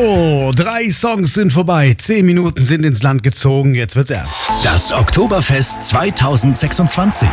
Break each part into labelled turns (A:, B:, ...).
A: So, 3 Songs sind vorbei, 10 Minuten sind ins Land gezogen, jetzt wird's ernst.
B: Das Oktoberfest 2026.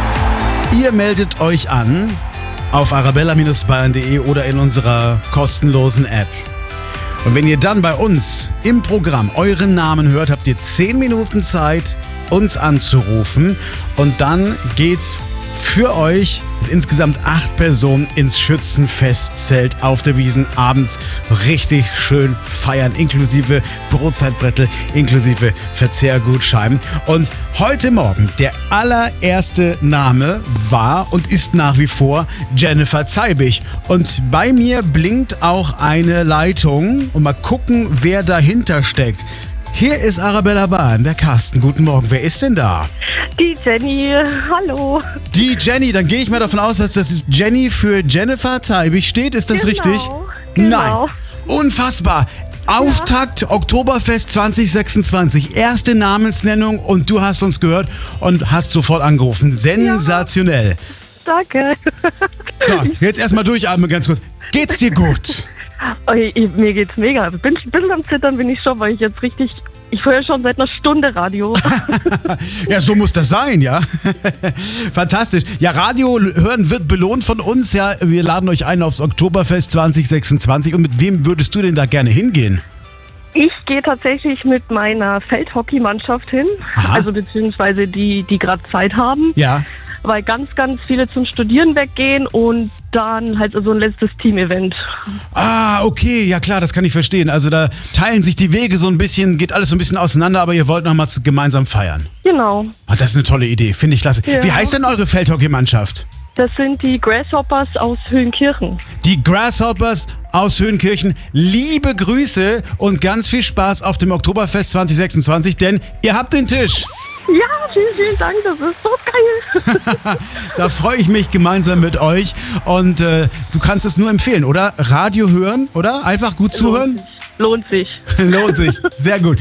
A: Ihr meldet euch an auf arabella-bayern.de oder in unserer kostenlosen App. Und wenn ihr dann bei uns im Programm euren Namen hört, habt ihr 10 Minuten Zeit, uns anzurufen. Und dann geht's für euch mit insgesamt 8 Personen ins Schützenfestzelt auf der Wiesn abends richtig schön feiern, inklusive Brotzeitbrettel, inklusive Verzehrgutschein. Und heute Morgen der allererste Name war und ist nach wie vor Jennifer Zeibich. Und bei mir blinkt auch eine Leitung und mal gucken, wer dahinter steckt. Hier ist Arabella Bayern, der Carsten. Guten Morgen. Wer ist denn da?
C: Die Jenny, hallo.
A: Die Jenny, dann gehe ich mal davon aus, dass das ist Jenny für Jennifer Zeibich steht. Ist das richtig?
C: Genau.
A: Nein. Unfassbar. Auftakt Oktoberfest 2026. Erste Namensnennung und du hast uns gehört und hast sofort angerufen. Sensationell.
C: Danke.
A: So, jetzt erstmal durchatmen ganz kurz. Geht's dir gut?
C: Mir geht's mega. Ein bisschen am Zittern bin ich schon, weil ich jetzt ich höre schon seit einer Stunde Radio.
A: Ja, so muss das sein, ja. Fantastisch. Ja, Radio hören wird belohnt von uns. Ja, wir laden euch ein aufs Oktoberfest 2026. Und mit wem würdest du denn da gerne hingehen?
C: Ich gehe tatsächlich mit meiner Feldhockeymannschaft hin.
A: Aha.
C: Also beziehungsweise die gerade Zeit haben.
A: Ja.
C: Weil ganz viele zum Studieren weggehen und dann halt so ein letztes Team-Event.
A: Ah, okay, ja klar, das kann ich verstehen. Also da teilen sich die Wege so ein bisschen, geht alles so ein bisschen auseinander, aber ihr wollt nochmal gemeinsam feiern.
C: Genau.
A: Ah, das ist eine tolle Idee, finde ich klasse.
C: Ja.
A: Wie heißt denn eure Feldhockeymannschaft?
C: Das sind die Grasshoppers aus Höhenkirchen.
A: Die Grasshoppers aus Höhenkirchen. Liebe Grüße und ganz viel Spaß auf dem Oktoberfest 2026, denn ihr habt den Tisch.
C: Ja, vielen Dank, das ist so geil.
A: Da freue ich mich gemeinsam mit euch und du kannst es nur empfehlen, oder? Radio hören, oder? Einfach gut zuhören?
C: Lohnt sich.
A: Lohnt sich. Sehr gut.